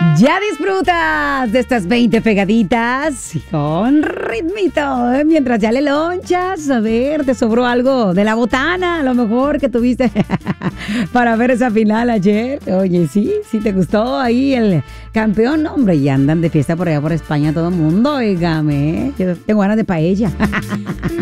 Ya disfrutas de estas 20 pegaditas con ritmito, mientras ya le lonchas. A ver, te sobró algo de la botana, a lo mejor que tuviste para ver esa final ayer. Oye, sí te gustó ahí el campeón. Hombre, y andan de fiesta por allá por España todo el mundo, oígame. Yo tengo ganas de paella.